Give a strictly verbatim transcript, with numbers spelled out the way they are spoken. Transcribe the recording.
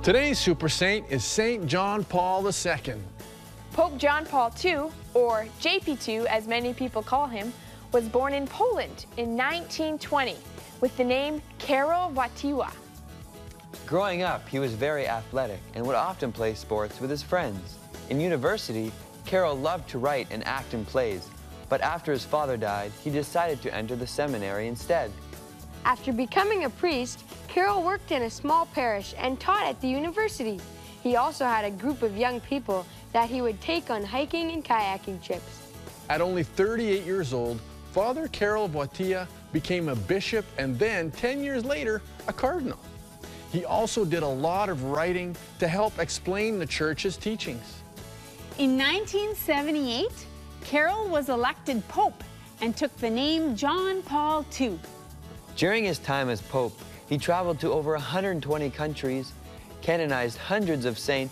Today's super saint is Saint John Paul the Second. Pope John Paul the Second, or J P two as many people call him, was born in Poland in nineteen twenty with the name Karol Wojtyła. Growing up, he was very athletic and would often play sports with his friends. In university, Karol loved to write and act in plays, but after his father died, he decided to enter the seminary instead. After becoming a priest, Karol worked in a small parish and taught at the university. He also had a group of young people that he would take on hiking and kayaking trips. At only thirty-eight years old, Father Karol Wojtyła became a bishop and then, ten years later, a cardinal. He also did a lot of writing to help explain the church's teachings. In nineteen seventy-eight, Karol was elected Pope and took the name John Paul the Second. During his time as Pope, he traveled to over one hundred twenty countries, canonized hundreds of saints,